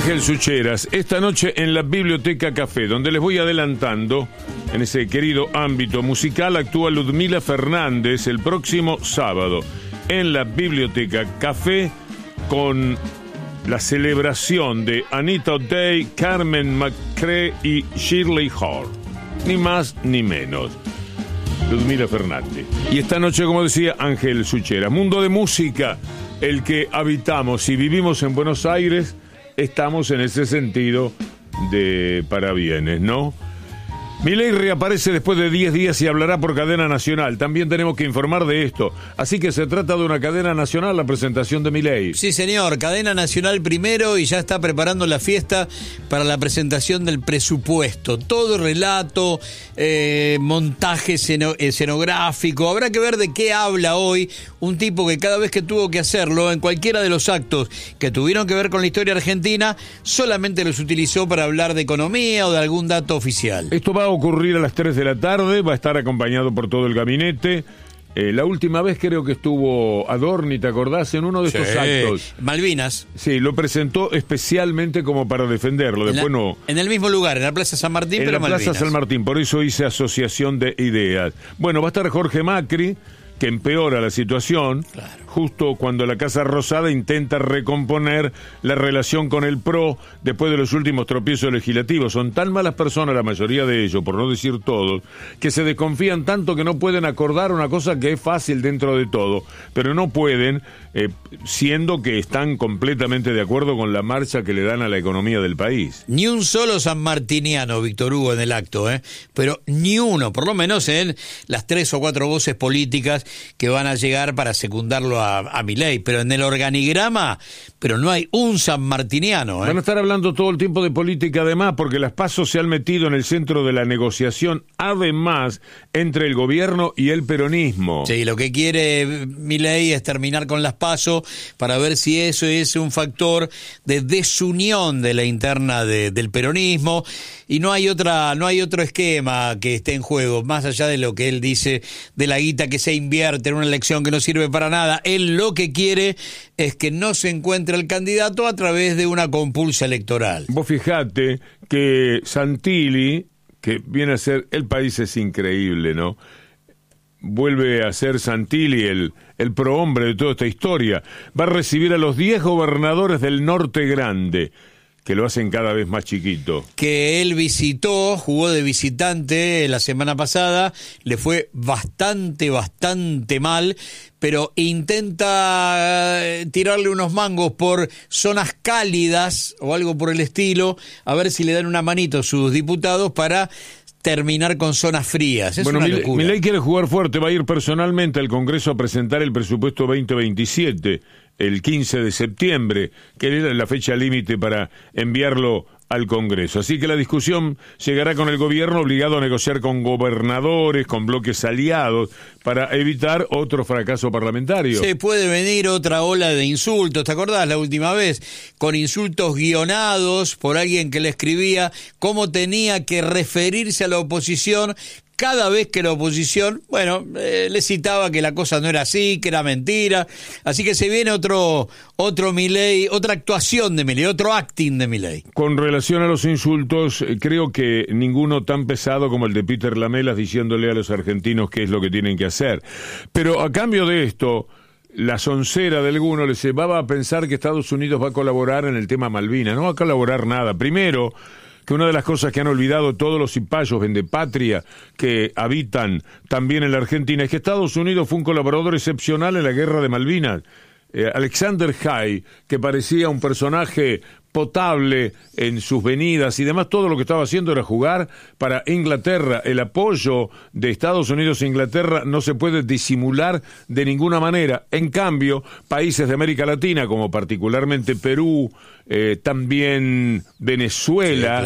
Ángel Sucheras, esta noche en la Biblioteca Café, donde les voy adelantando, en ese querido ámbito musical, actúa Ludmila Fernández el próximo sábado en la Biblioteca Café con la celebración de Anita O'Day, Carmen McRae y Shirley Hall. Ni más ni menos. Ludmila Fernández. Y esta noche, como decía, Ángel Sucheras. Mundo de música, el que habitamos y vivimos en Buenos Aires, estamos en ese sentido de parabienes, ¿no? Milei reaparece después de 10 días y hablará por cadena nacional. También tenemos que informar de esto. Así que se trata de una cadena nacional, la presentación de Milei. Sí, señor, cadena nacional primero y ya está preparando la fiesta para la presentación del presupuesto. Todo relato, montaje escenográfico. Habrá que ver de qué habla hoy un tipo que cada vez que tuvo que hacerlo, en cualquiera de los actos que tuvieron que ver con la historia argentina, solamente los utilizó para hablar de economía o de algún dato oficial. Esto va a ocurrir a las 3 de la tarde, va a estar acompañado por todo el gabinete. La última vez creo que estuvo Adorni, ¿te acordás? En uno de estos actos. Malvinas. Sí, lo presentó especialmente como para defenderlo. Después no. En el mismo lugar, en la Plaza San Martín, pero Malvinas. En la Plaza San Martín, por eso hice asociación de ideas. Bueno, va a estar Jorge Macri, que empeora la situación, claro, justo cuando la Casa Rosada intenta recomponer la relación con el PRO después de los últimos tropiezos legislativos. Son tan malas personas, la mayoría de ellos, por no decir todos, que se desconfían tanto que no pueden acordar una cosa que es fácil dentro de todo, pero no pueden, siendo que están completamente de acuerdo con la marcha que le dan a la economía del país. Ni un solo sanmartiniano, Víctor Hugo, en el acto, pero ni uno, por lo menos en las 3 o 4 voces políticas que van a llegar para secundarlo a Milei, pero en el organigrama, pero no hay un sanmartiniano. Van a estar hablando todo el tiempo de política, además, porque las PASO se han metido en el centro de la negociación, además, entre el gobierno y el peronismo. Sí, lo que quiere Milei es terminar con las PASO para ver si eso es un factor de desunión de la interna del peronismo, y no hay otro esquema que esté en juego, más allá de lo que él dice de la guita que se invierte en una elección que no sirve para nada. Él lo que quiere es que no se encuentre el candidato a través de una compulsa electoral. Vos fijate que Santilli, que viene a ser, el país es increíble, ¿no? Vuelve a ser Santilli el prohombre de toda esta historia. Va a recibir a los 10 gobernadores del Norte Grande, que lo hacen cada vez más chiquito. Que él visitó, jugó de visitante la semana pasada, le fue bastante mal, pero intenta tirarle unos mangos por zonas cálidas o algo por el estilo, a ver si le dan una manito a sus diputados para terminar con zonas frías. Es una locura. Milei quiere jugar fuerte, va a ir personalmente al Congreso a presentar el presupuesto 2027, el 15 de septiembre, que es la fecha límite para enviarlo al Congreso. Así que la discusión llegará con el gobierno obligado a negociar con gobernadores, con bloques aliados, para evitar otro fracaso parlamentario. Se puede venir otra ola de insultos, ¿te acordás la última vez? Con insultos guionados por alguien que le escribía cómo tenía que referirse a la oposición cada vez que la oposición, le citaba que la cosa no era así, que era mentira. Así que se viene otro Milei, otra actuación de Milei, otro acting de Milei. Con relación a los insultos, creo que ninguno tan pesado como el de Peter Lamelas diciéndole a los argentinos qué es lo que tienen que hacer. Pero a cambio de esto, la soncera de alguno les va a pensar que Estados Unidos va a colaborar en el tema Malvinas. No va a colaborar nada. Primero, que una de las cosas que han olvidado todos los cipayos vendepatria que habitan también en la Argentina es que Estados Unidos fue un colaborador excepcional en la guerra de Malvinas. Alexander Haig, que parecía un personaje potable en sus venidas y demás, todo lo que estaba haciendo era jugar para Inglaterra. El apoyo de Estados Unidos a Inglaterra no se puede disimular de ninguna manera. En cambio, países de América Latina, como particularmente Perú, también Venezuela, sí, claro,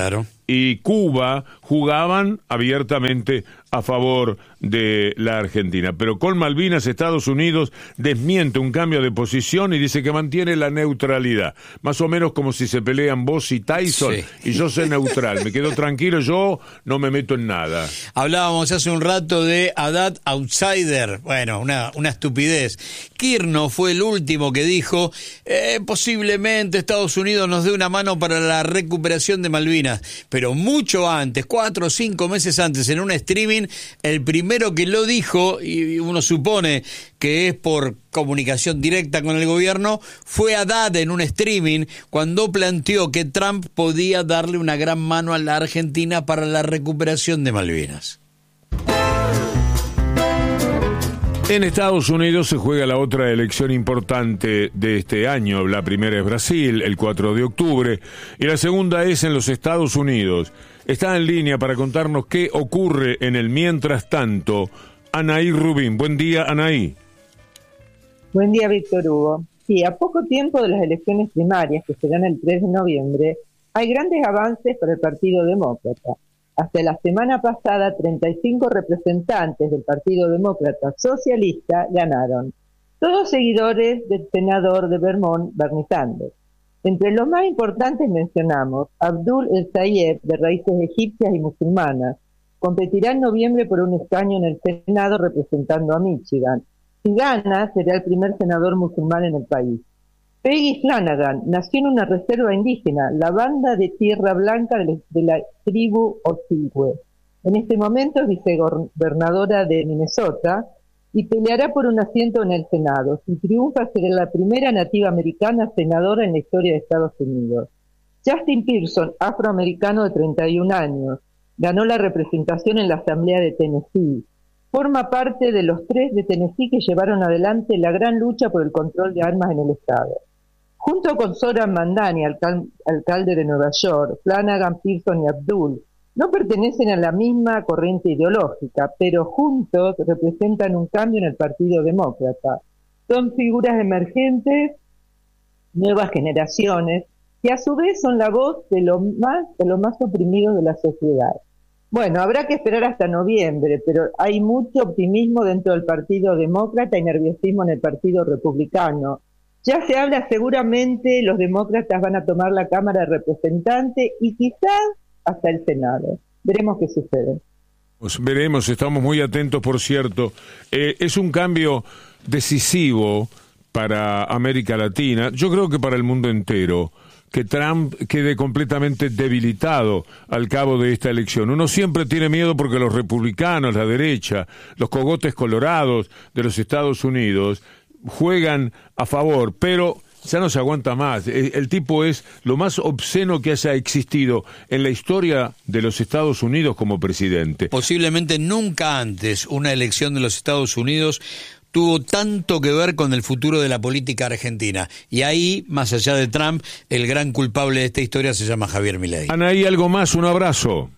y Cuba jugaban abiertamente a favor de la Argentina. Pero con Malvinas, Estados Unidos desmiente un cambio de posición y dice que mantiene la neutralidad. Más o menos como si se pelean vos y Tyson, sí. Y yo soy neutral, me quedo tranquilo, yo no me meto en nada. Hablábamos hace un rato de Haddad outsider. Bueno, una estupidez. Kirchner fue el último que dijo, posiblemente Estados Unidos nos dé una mano para la recuperación de Malvinas. Pero mucho antes, 4 o 5 meses antes, en un streaming, el primero que lo dijo, y uno supone que es por comunicación directa con el gobierno, fue Haddad en un streaming cuando planteó que Trump podía darle una gran mano a la Argentina para la recuperación de Malvinas. En Estados Unidos se juega la otra elección importante de este año. La primera es Brasil, el 4 de octubre, y la segunda es en los Estados Unidos. Está en línea para contarnos qué ocurre en el mientras tanto, Anaí Rubín. Buen día, Anaí. Buen día, Víctor Hugo. Sí, a poco tiempo de las elecciones primarias, que serán el 3 de noviembre, hay grandes avances para el Partido Demócrata. Hasta la semana pasada, 35 representantes del Partido Demócrata Socialista ganaron, todos seguidores del senador de Vermont, Bernie Sanders. Entre los más importantes mencionamos Abdul El Sayed, de raíces egipcias y musulmanas. Competirá en noviembre por un escaño en el Senado representando a Michigan. Si gana, será el primer senador musulmán en el país. Peggy Flanagan nació en una reserva indígena, la Banda de Tierra Blanca de la tribu Ojibwe. En este momento es vicegobernadora de Minnesota y peleará por un asiento en el Senado. Si triunfa, será la primera nativa americana senadora en la historia de Estados Unidos. Justin Pearson, afroamericano de 31 años, ganó la representación en la Asamblea de Tennessee. Forma parte de los 3 de Tennessee que llevaron adelante la gran lucha por el control de armas en el Estado. Junto con Zohran Mamdani, alcalde de Nueva York, Flanagan, Pearson y Abdul, no pertenecen a la misma corriente ideológica, pero juntos representan un cambio en el Partido Demócrata. Son figuras emergentes, nuevas generaciones, que a su vez son la voz de los más oprimidos de la sociedad. Bueno, habrá que esperar hasta noviembre, pero hay mucho optimismo dentro del Partido Demócrata y nerviosismo en el Partido Republicano. Ya se habla, seguramente los demócratas van a tomar la Cámara de Representantes y quizás hasta el Senado. Veremos qué sucede. Pues veremos, estamos muy atentos, por cierto. Es un cambio decisivo para América Latina, yo creo que para el mundo entero, que Trump quede completamente debilitado al cabo de esta elección. Uno siempre tiene miedo porque los republicanos, la derecha, los cogotes colorados de los Estados Unidos juegan a favor, pero ya no se aguanta más. El tipo es lo más obsceno que haya existido en la historia de los Estados Unidos como presidente. Posiblemente nunca antes una elección de los Estados Unidos tuvo tanto que ver con el futuro de la política argentina. Y ahí, más allá de Trump, el gran culpable de esta historia se llama Javier Milei. Anaí, algo más, un abrazo.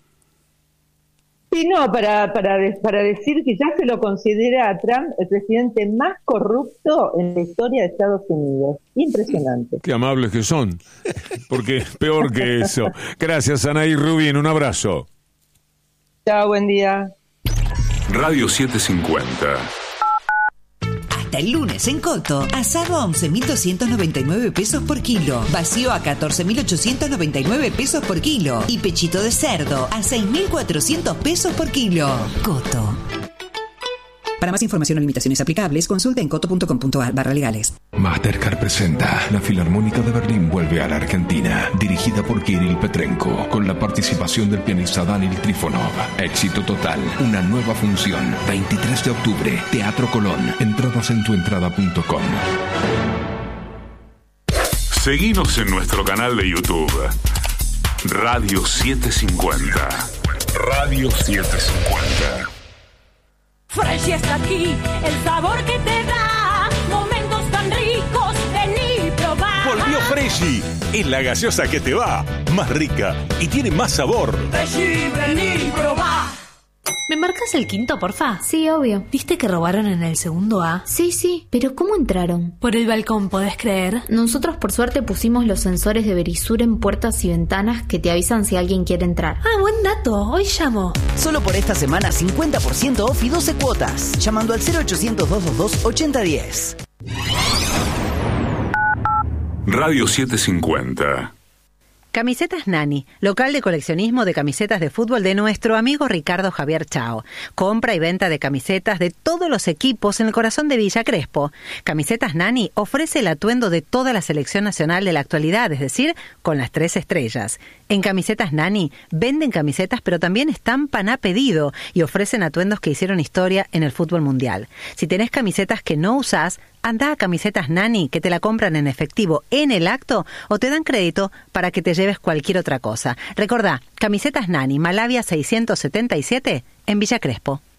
Sí, no, para decir que ya se lo considera a Trump el presidente más corrupto en la historia de Estados Unidos. Impresionante. Qué amables que son, porque peor que eso. Gracias, Anaí Rubín, un abrazo. Chao, buen día. Radio 750. Hasta el lunes en Coto, asado a 11.299 pesos por kilo, vacío a 14.899 pesos por kilo y pechito de cerdo a 6.400 pesos por kilo. Coto. Para más información o limitaciones aplicables, consulta en coto.com.ar/legales. Mastercard presenta La Filarmónica de Berlín vuelve a la Argentina, dirigida por Kirill Petrenko, con la participación del pianista Daniel Trifonov. Éxito total, una nueva función, 23 de octubre, Teatro Colón. Entradas en tuentrada.com. Seguinos en nuestro canal de YouTube, Radio 750. Radio 750. Fresh está aquí, el sabor que te da momentos tan ricos, vení y probá. Volvió Freshy, es la gaseosa que te va, más rica y tiene más sabor. Freshy, vení y probá. ¿Me marcas el quinto, porfa? Sí, obvio. ¿Viste que robaron en el segundo A? Sí, pero ¿cómo entraron? Por el balcón, ¿podés creer? Nosotros por suerte pusimos los sensores de Verisur en puertas y ventanas que te avisan si alguien quiere entrar. Ah, buen dato, hoy llamo. Solo por esta semana 50% off y 12 cuotas. Llamando al 0800-222-8010. Radio 750. Camisetas Nani, local de coleccionismo de camisetas de fútbol de nuestro amigo Ricardo Javier Chao. Compra y venta de camisetas de todos los equipos en el corazón de Villa Crespo. Camisetas Nani ofrece el atuendo de toda la selección nacional de la actualidad, es decir, con las 3 estrellas. En Camisetas Nani venden camisetas pero también estampan a pedido y ofrecen atuendos que hicieron historia en el fútbol mundial. Si tenés camisetas que no usás, anda a Camisetas Nani, que te la compran en efectivo en el acto o te dan crédito para que te lleves cualquier otra cosa. Recordá, Camisetas Nani, Malavia 677, en Villa Crespo.